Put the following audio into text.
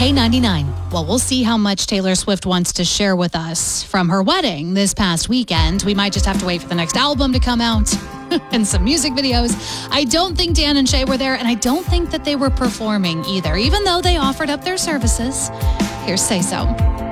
K99. Well, we'll see how much Taylor Swift wants to share with us from her wedding this past weekend. We might just have to wait for the next album to come out and some music videos. I don't think Dan and Shay were there, and I don't think that they were performing either, even though they offered up their services. Here's Say So.